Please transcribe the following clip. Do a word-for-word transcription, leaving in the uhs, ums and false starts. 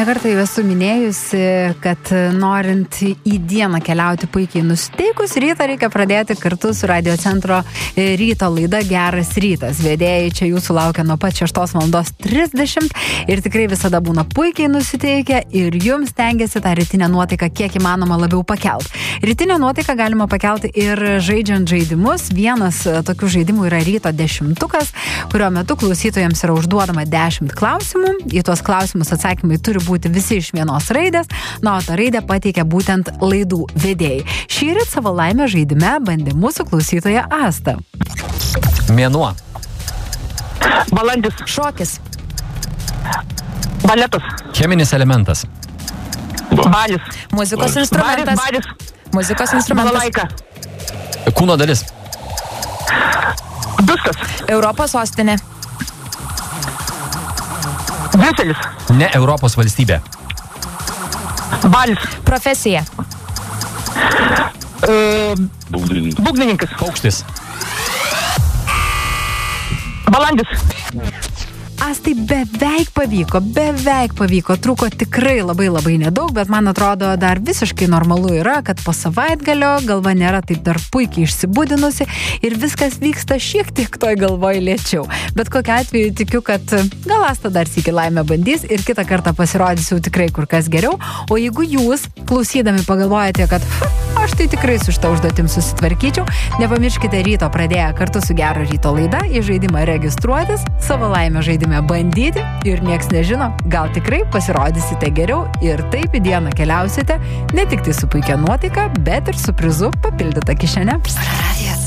Nekartą jau esu minėjusi, kad norint į dieną keliauti puikiai nusiteikus, rytą reikia pradėti kartu su Radio Centro ryto laida Geras rytas. Vedėjai čia jūsų laukia nuo pat šeštos valandos trisdešimt ir tikrai visada būna puikiai nusiteikę ir jums stengiasi tą rytinę nuotaiką kiek įmanoma labiau pakelt. Rytinę nuotaiką galima pakelti ir žaidžiant žaidimus. Vienas tokių žaidimų yra ryto dešimtukas, kurio metu klausytojams yra užduodama dešimt klausimų. Į tuos klausimus atsakymai turi būti visi iš vienos raidės, na, o tą raidę pateikia būtent laidų vedėjai. Šįryt savo laimę žaidime bandė mūsų klausytoja Asta. Mėnuo. Balandis. Šokis. Baletas. Cheminis elementas. Balis. Muzikos instrumentas. Baris, baris. Muzikos instrumentas. Balalaika. Kūno dalis. Biustas. Europos sostinė. Briuselis. Ne Europos valstybė. Balis. Profesija. E, Būgnininkas. Paukštis. Balandis. Astai beveik pavyko, beveik pavyko, trūko tikrai labai labai nedaug, bet man atrodo dar visiškai normalu yra, kad po savaitgalio galva nėra taip dar puikiai išsibudinusi ir viskas vyksta šiek tiek toj galvoj lėčiau. Bet kokiu atveju tikiu, kad gal Asta dar sykį laimę bandys ir kitą kartą pasirodys jau tikrai kur kas geriau, o jeigu jūs klausydami pagalvojate, kad aš tai tikrai su šitą užduotim susitvarkyčiau, nepamirškite ryto pradėję kartu su Gero ryto laida į žaidimą registruotis, savo laimę žaidimą bandyti ir nieks nežino, gal tikrai pasirodysite geriau ir taip į dieną keliausite ne tik tai su puikia nuotaika, bet ir su prizu papildyta kišene. Radio.